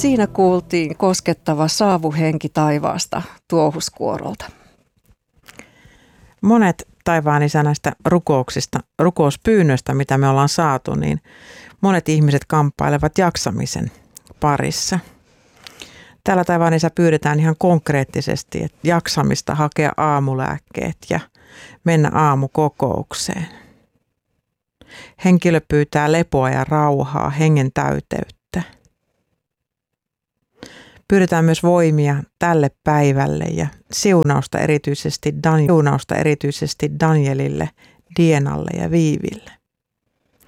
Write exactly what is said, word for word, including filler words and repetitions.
Siinä kuultiin koskettava saavuhenki taivaasta tuohuskuorolta. Monet taivaan isä näistä rukouksista, rukouspyynnöistä, mitä me ollaan saatu, niin monet ihmiset kamppailevat jaksamisen parissa. Täällä taivaan isä pyydetään ihan konkreettisesti, että jaksamista hakea aamulääkkeet ja mennä aamukokoukseen. Henkilö pyytää lepoa ja rauhaa, hengen täyteyttä. Pyydetään myös voimia tälle päivälle ja siunausta erityisesti, Dan- siunausta erityisesti Danielille, Dienalle ja Viiville.